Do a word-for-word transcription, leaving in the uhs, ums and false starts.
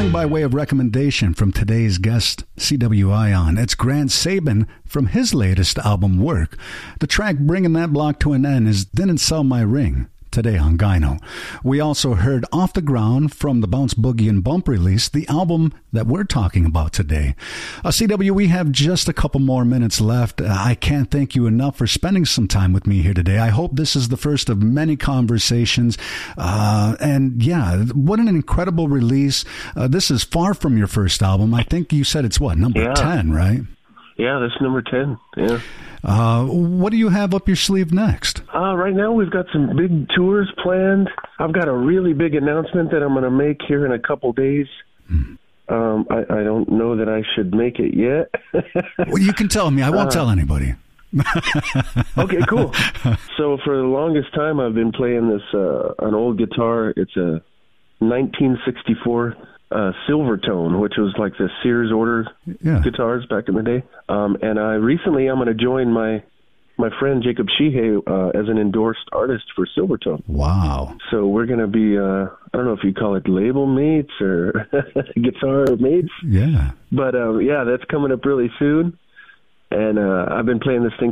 coming by way of recommendation from today's guest, C W I on. It's Grant Sabin from his latest album, Work. The track bringing that block to an end is Didn't Sell My Ring, today on Gyno. We also heard Off the Ground from the Bounce Boogie and Bump release, the album that we're talking about today. Uh, C W, we have just a couple more minutes left. Uh, I can't thank you enough for spending some time with me here today. I hope this is the first of many conversations. Uh, and yeah, what an incredible release. Uh, this is far from your first album. I think you said it's what, number yeah. ten, right? Yeah, that's number ten. Yeah. Uh, what do you have up your sleeve next? Uh, right now we've got some big tours planned. I've got a really big announcement that I'm going to make here in a couple days. Hmm. Um, I, I don't know that I should make it yet. Well, you can tell me. I won't uh, tell anybody. Okay, cool. So for the longest time I've been playing this, uh, an old guitar. It's a nineteen sixty-four Uh, Silvertone, which was like the Sears order yeah. guitars back in the day. Um, and I recently I'm going to join my my friend Jacob Sheehay uh, as an endorsed artist for Silvertone. Wow! So we're going to be uh, I don't know if you call it label mates or guitar mates. Yeah. But um, yeah, that's coming up really soon. And uh, I've been playing this thing